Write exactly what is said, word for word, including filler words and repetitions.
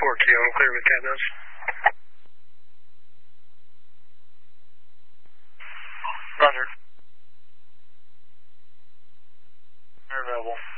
four Q, I'm clear with Catnose. Roger. They're available.